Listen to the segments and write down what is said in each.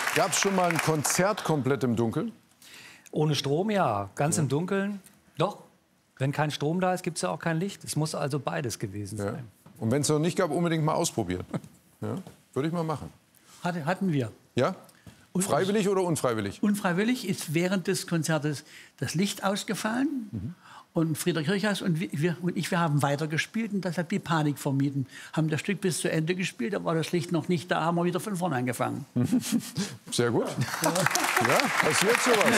Gab es schon mal ein Konzert komplett im Dunkeln? Ohne Strom, ja. Ganz im Dunkeln, doch. Wenn kein Strom da ist, gibt es ja auch kein Licht. Es muss also beides gewesen sein. Ja. Und wenn es noch nicht gab, unbedingt mal ausprobieren. Ja? Würde ich mal machen. Hatten wir. Ja? Freiwillig oder unfreiwillig? Unfreiwillig ist während des Konzertes das Licht ausgefallen. Und Friedrich Kirchhaus und wir haben weitergespielt und deshalb die Panik vermieden. Haben das Stück bis zu Ende gespielt, da war das Licht noch nicht da, haben wir wieder von vorne angefangen. Sehr gut. Ja, passiert sowas.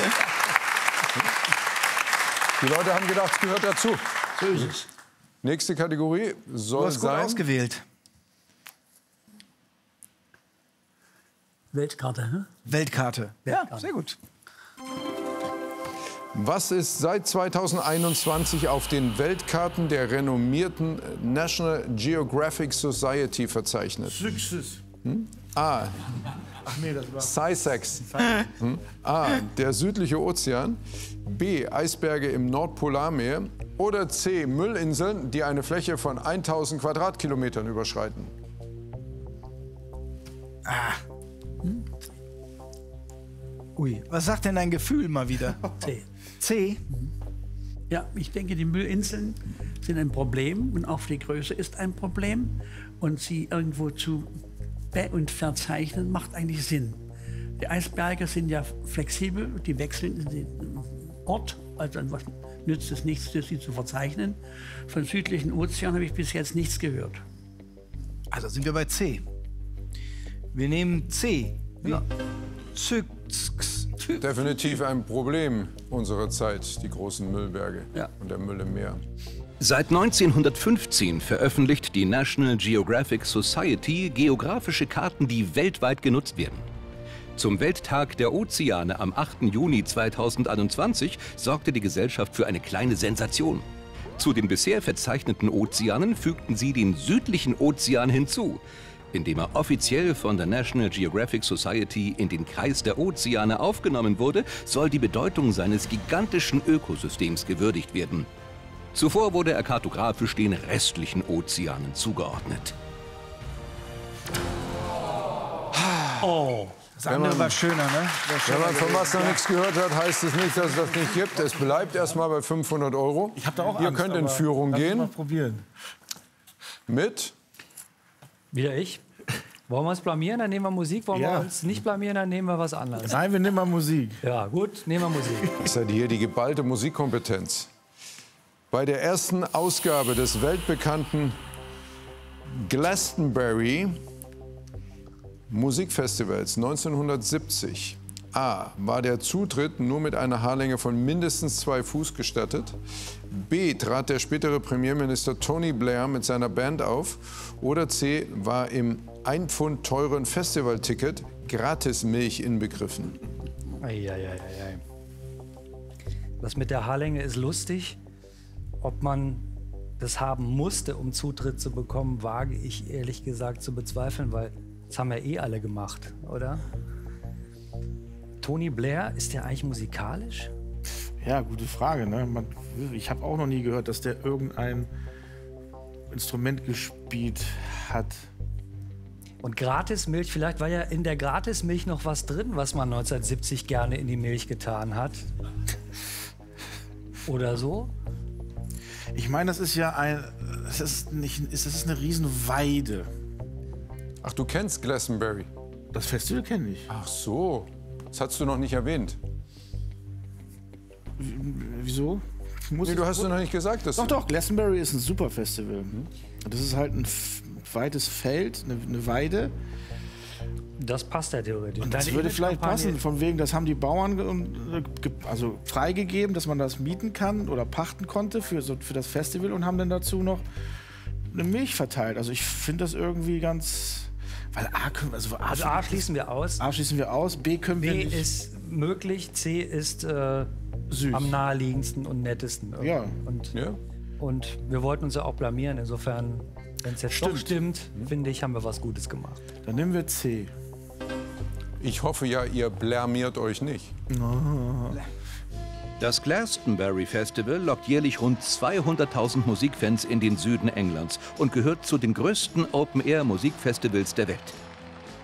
Die Leute haben gedacht, es gehört dazu. So ist es. Nächste Kategorie soll Du hast gut sein... ausgewählt. Weltkarte, ne? Weltkarte. Ja, sehr gut. Was ist seit 2021 auf den Weltkarten der renommierten National Geographic Society verzeichnet? Success. A. Ach nee, das war... Sussex. A. Der südliche Ozean. B. Eisberge im Nordpolarmeer. Oder C. Müllinseln, die eine Fläche von 1000 Quadratkilometern überschreiten. Ui, was sagt denn dein Gefühl mal wieder? C. C? Ja, ich denke, die Müllinseln sind ein Problem und auch die Größe ist ein Problem. Und sie irgendwo zu und verzeichnen macht eigentlich Sinn. Die Eisberge sind ja flexibel, die wechseln den Ort, also was nützt es nichts, sie zu verzeichnen. Von südlichen Ozean habe ich bis jetzt nichts gehört. Also sind wir bei C. Wir nehmen C. Ja. Definitiv ein Problem unserer Zeit, die großen Müllberge und der Müll im Meer. Seit 1915 veröffentlicht die National Geographic Society geografische Karten, die weltweit genutzt werden. Zum Welttag der Ozeane am 8. Juni 2021 sorgte die Gesellschaft für eine kleine Sensation. Zu den bisher verzeichneten Ozeanen fügten sie den südlichen Ozean hinzu. Indem er offiziell von der National Geographic Society in den Kreis der Ozeane aufgenommen wurde, soll die Bedeutung seines gigantischen Ökosystems gewürdigt werden. Zuvor wurde er kartografisch den restlichen Ozeanen zugeordnet. Oh. Das andere war schöner, ne? Wenn man von was noch nichts gehört hat, heißt es nicht, dass es das nicht gibt. Es bleibt erstmal bei 500 €. Ich hab da auch Ihr Angst, könnt in aber Führung lass uns gehen mal probieren. mit... Wieder ich. Wollen wir uns blamieren, dann nehmen wir Musik. Wollen wir uns nicht blamieren, dann nehmen wir was anderes. Nein, wir nehmen mal Musik. Ja, gut, nehmen wir Musik. Das ist hier die geballte Musikkompetenz. Bei der ersten Ausgabe des weltbekannten Glastonbury Musikfestivals 1970 A. War der Zutritt nur mit einer Haarlänge von mindestens 2 Fuß gestattet? B. Trat der spätere Premierminister Tony Blair mit seiner Band auf? Oder C. War im 1 Pfund teuren Festivalticket Gratismilch inbegriffen? Eieieiei. Das mit der Haarlänge ist lustig. Ob man das haben musste, um Zutritt zu bekommen, wage ich ehrlich gesagt zu bezweifeln, weil das haben ja eh alle gemacht, oder? Tony Blair, ist der eigentlich musikalisch? Ja, gute Frage. Ne? Ich habe auch noch nie gehört, dass der irgendein Instrument gespielt hat. Und Gratismilch, vielleicht war ja in der Gratismilch noch was drin, was man 1970 gerne in die Milch getan hat. Oder so? Ich meine, das ist ja es ist eine Riesenweide. Ach, du kennst Glastonbury? Das Festival kenne ich. Ach so, das hast du noch nicht erwähnt. Wieso? Nee, du hast doch noch nicht gesagt, dass... Doch, Glastonbury ist ein super Festival. Das ist halt ein weites Feld, eine Weide. Das passt ja theoretisch. Und das würde vielleicht passen, von wegen, das haben die Bauern also freigegeben, dass man das mieten kann oder pachten konnte für das Festival und haben dann dazu noch eine Milch verteilt. Also ich finde das irgendwie ganz... Weil A schließen wir aus. A schließen wir aus, B können wir B nicht. ist möglich, C ist Süß. am naheliegendsten und nettesten. Ja. Und wir wollten uns ja auch blamieren. Insofern, wenn es jetzt doch stimmt, finde ich, haben wir was Gutes gemacht. Dann nehmen wir C. Ich hoffe ja, ihr blamiert euch nicht. Das Glastonbury Festival lockt jährlich rund 200.000 Musikfans in den Süden Englands und gehört zu den größten Open-Air-Musikfestivals der Welt.